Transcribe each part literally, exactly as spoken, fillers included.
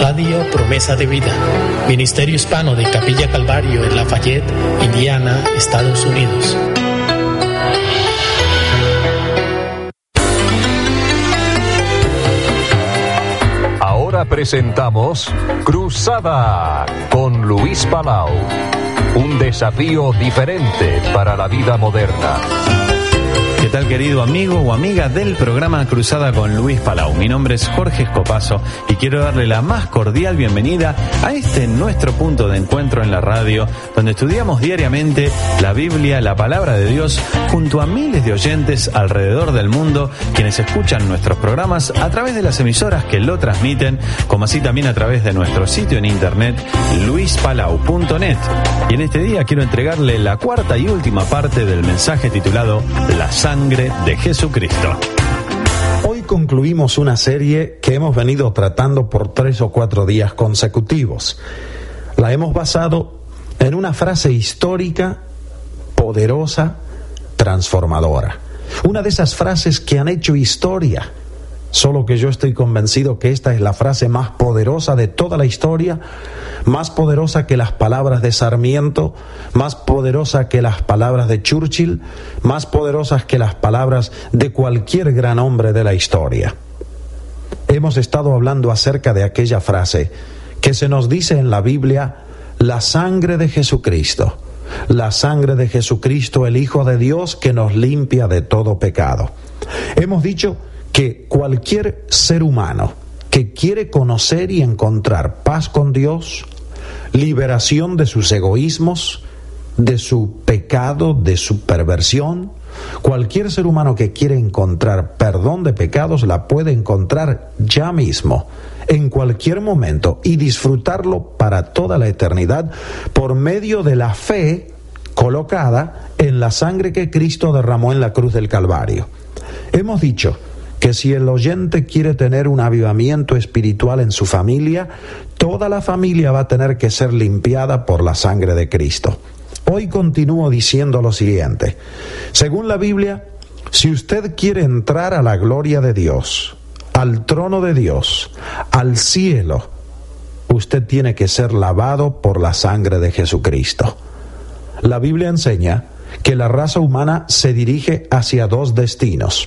Radio Promesa de Vida, Ministerio Hispano de Capilla Calvario en Lafayette, Indiana, Estados Unidos. Ahora presentamos Cruzada con Luis Palau. Un desafío diferente para la vida moderna. ¿Qué tal, querido amigo o amiga del programa Cruzada con Luis Palau? Mi nombre es Jorge Escopazo y quiero darle la más cordial bienvenida a este nuestro punto de encuentro en la radio, donde estudiamos diariamente la Biblia, la palabra de Dios, junto a miles de oyentes alrededor del mundo, quienes escuchan nuestros programas a través de las emisoras que lo transmiten, como así también a través de nuestro sitio en internet, luis palau punto net. Y en este día quiero entregarle la cuarta y última parte del mensaje titulado La Sangre de Jesucristo. Hoy concluimos una serie que hemos venido tratando por tres o cuatro días consecutivos. La hemos basado en una frase histórica, poderosa, transformadora. Una de esas frases que han hecho historia. Solo que yo estoy convencido que esta es la frase más poderosa de toda la historia, más poderosa que las palabras de Sarmiento, más poderosa que las palabras de Churchill, más poderosas que las palabras de cualquier gran hombre de la historia. Hemos estado hablando acerca de aquella frase que se nos dice en la Biblia: la sangre de Jesucristo, la sangre de Jesucristo, el Hijo de Dios, que nos limpia de todo pecado. Hemos dicho que cualquier ser humano que quiere conocer y encontrar paz con Dios, liberación de sus egoísmos, de su pecado, de su perversión, cualquier ser humano que quiere encontrar perdón de pecados la puede encontrar ya mismo, en cualquier momento, y disfrutarlo para toda la eternidad por medio de la fe colocada en la sangre que Cristo derramó en la cruz del Calvario. Hemos dicho que si el oyente quiere tener un avivamiento espiritual en su familia, toda la familia va a tener que ser limpiada por la sangre de Cristo. Hoy continúo diciendo lo siguiente: según la Biblia, si usted quiere entrar a la gloria de Dios, al trono de Dios, al cielo, usted tiene que ser lavado por la sangre de Jesucristo. La Biblia enseña que la raza humana se dirige hacia dos destinos.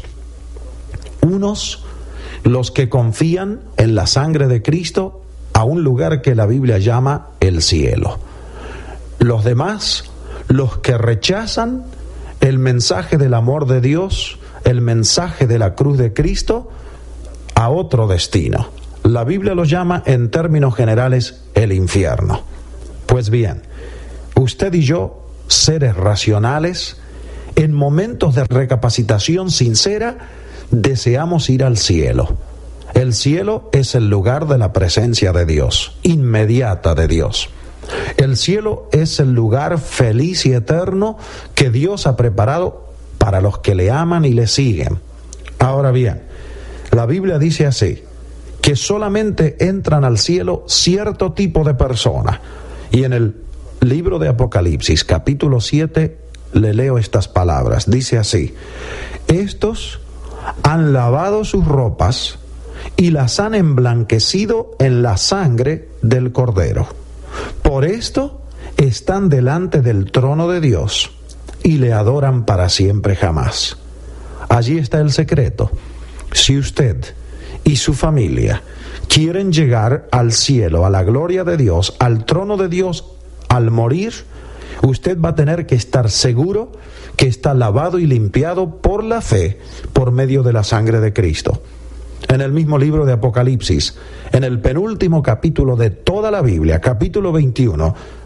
Unos, los que confían en la sangre de Cristo, a un lugar que la Biblia llama el cielo. Los demás, los que rechazan el mensaje del amor de Dios, el mensaje de la cruz de Cristo, a otro destino. La Biblia lo llama en términos generales el infierno. Pues bien, usted y yo, seres racionales, en momentos de recapacitación sincera, deseamos ir al cielo. El cielo es el lugar de la presencia de Dios, inmediata de Dios. El cielo es el lugar feliz y eterno que Dios ha preparado para los que le aman y le siguen. Ahora bien, la Biblia dice así, que solamente entran al cielo cierto tipo de personas. Y en el libro de Apocalipsis, capítulo siete, le leo estas palabras. Dice así: estos han lavado sus ropas y las han emblanquecido en la sangre del Cordero. Por esto están delante del trono de Dios y le adoran para siempre jamás. Allí está el secreto. Si usted y su familia quieren llegar al cielo, a la gloria de Dios, al trono de Dios, al morir, usted va a tener que estar seguro que está lavado y limpiado por la fe, por medio de la sangre de Cristo. En el mismo libro de Apocalipsis, en el penúltimo capítulo de toda la Biblia, capítulo veintiuno,